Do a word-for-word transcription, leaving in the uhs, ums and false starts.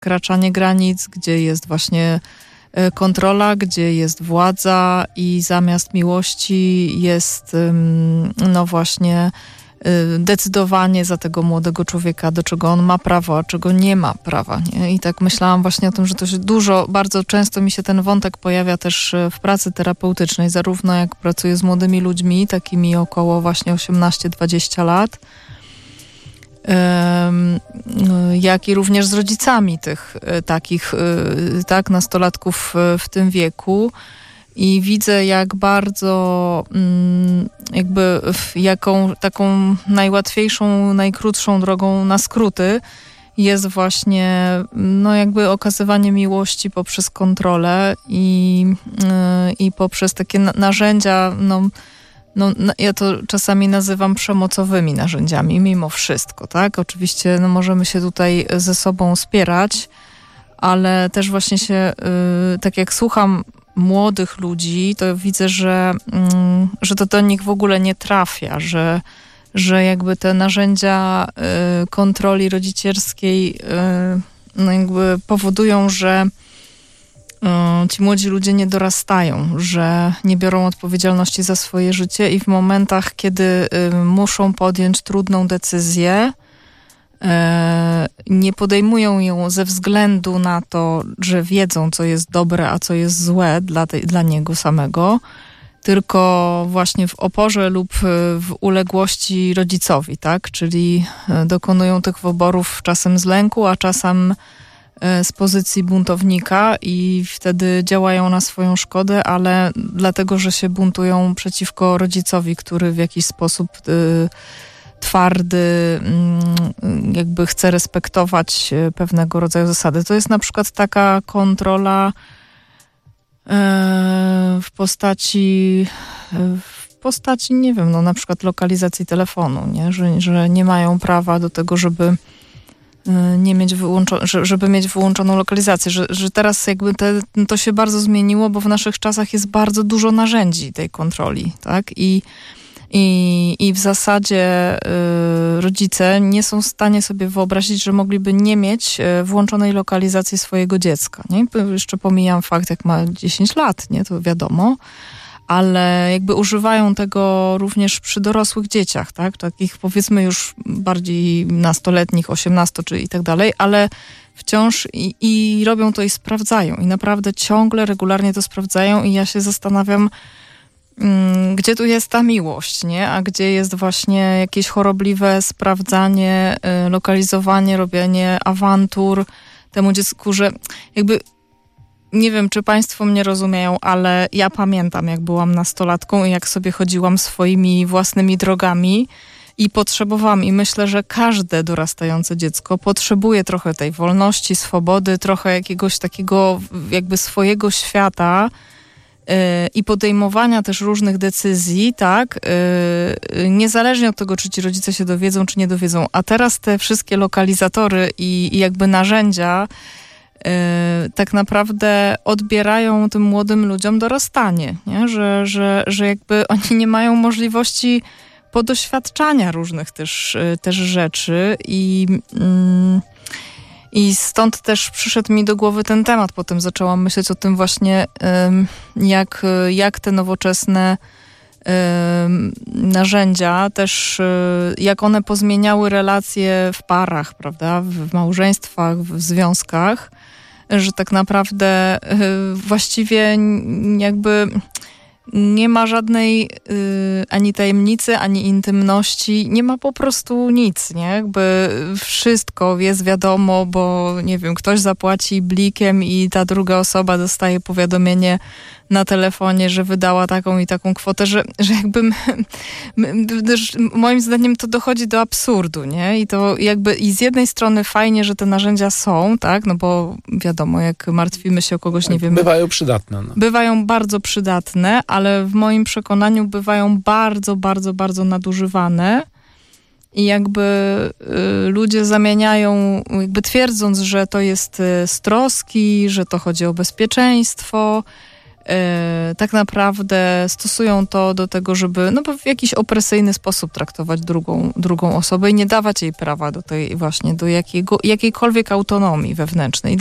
przekraczanie granic, gdzie jest właśnie kontrola, gdzie jest władza i zamiast miłości jest no właśnie decydowanie za tego młodego człowieka, do czego on ma prawo, a czego nie ma prawa. Nie? I tak myślałam właśnie o tym, że to się dużo, bardzo często mi się ten wątek pojawia też w pracy terapeutycznej, zarówno jak pracuję z młodymi ludźmi, takimi około właśnie osiemnaście dwadzieścia lat, jak i również z rodzicami tych takich tak, nastolatków w tym wieku. I widzę, jak bardzo jakby jaką taką najłatwiejszą, najkrótszą drogą na skróty jest właśnie no jakby okazywanie miłości poprzez kontrolę i, i poprzez takie narzędzia, no, no ja to czasami nazywam przemocowymi narzędziami, mimo wszystko, tak? Oczywiście no, możemy się tutaj ze sobą spierać, ale też właśnie się, tak jak słucham młodych ludzi, to widzę, że, mm, że to do nich w ogóle nie trafia, że, że jakby te narzędzia y, kontroli rodzicielskiej y, no jakby powodują, że y, ci młodzi ludzie nie dorastają, że nie biorą odpowiedzialności za swoje życie i w momentach, kiedy y, muszą podjąć trudną decyzję, nie podejmują ją ze względu na to, że wiedzą, co jest dobre, a co jest złe dla, tej, dla niego samego, tylko właśnie w oporze lub w uległości rodzicowi, tak? Czyli dokonują tych wyborów czasem z lęku, a czasem z pozycji buntownika i wtedy działają na swoją szkodę, ale dlatego, że się buntują przeciwko rodzicowi, który w jakiś sposób twardy, jakby chce respektować pewnego rodzaju zasady. To jest na przykład taka kontrola w postaci, w postaci, nie wiem, no na przykład lokalizacji telefonu, nie? Że, że nie mają prawa do tego, żeby nie mieć wyłączoną, żeby mieć wyłączoną lokalizację, że, że teraz jakby te, to się bardzo zmieniło, bo w naszych czasach jest bardzo dużo narzędzi tej kontroli, tak? I I, I w zasadzie y, rodzice nie są w stanie sobie wyobrazić, że mogliby nie mieć y, włączonej lokalizacji swojego dziecka. Nie? Jeszcze pomijam fakt, jak ma dziesięć lat, nie? To wiadomo, ale jakby używają tego również przy dorosłych dzieciach, tak? Takich powiedzmy już bardziej nastoletnich, osiemnasto czy i tak dalej, ale wciąż i, i robią to i sprawdzają. I naprawdę ciągle, regularnie to sprawdzają i ja się zastanawiam, gdzie tu jest ta miłość, nie? A gdzie jest właśnie jakieś chorobliwe sprawdzanie, y, lokalizowanie, robienie awantur temu dziecku, że jakby nie wiem, czy państwo mnie rozumieją, ale ja pamiętam, jak byłam nastolatką i jak sobie chodziłam swoimi własnymi drogami i potrzebowałam, i myślę, że każde dorastające dziecko potrzebuje trochę tej wolności, swobody, trochę jakiegoś takiego jakby swojego świata, i podejmowania też różnych decyzji, tak, niezależnie od tego, czy ci rodzice się dowiedzą, czy nie dowiedzą. A teraz te wszystkie lokalizatory i, i jakby narzędzia tak naprawdę odbierają tym młodym ludziom dorastanie, nie? Że, że, że jakby oni nie mają możliwości podoświadczania różnych też, też rzeczy i... Mm, I stąd też przyszedł mi do głowy ten temat. Potem zaczęłam myśleć o tym właśnie, jak, jak te nowoczesne narzędzia też, jak one pozmieniały relacje w parach, prawda, w małżeństwach, w związkach, że tak naprawdę właściwie jakby nie ma żadnej y, ani tajemnicy, ani intymności, nie ma po prostu nic, nie? Jakby wszystko jest wiadomo, bo nie wiem, ktoś zapłaci blikiem i ta druga osoba dostaje powiadomienie na telefonie, że wydała taką i taką kwotę, że, że jakby my, my, moim zdaniem to dochodzi do absurdu, nie? I to jakby i z jednej strony fajnie, że te narzędzia są, tak? No bo wiadomo, jak martwimy się o kogoś, nie wiem... Bywają przydatne. No. Bywają bardzo przydatne, ale w moim przekonaniu bywają bardzo, bardzo, bardzo nadużywane. I jakby y, ludzie zamieniają, jakby twierdząc, że to jest y, z troski, że to chodzi o bezpieczeństwo, e, tak naprawdę stosują to do tego, żeby no, w jakiś opresyjny sposób traktować drugą, drugą osobę i nie dawać jej prawa do tej właśnie, do jakiego, jakiejkolwiek autonomii wewnętrznej.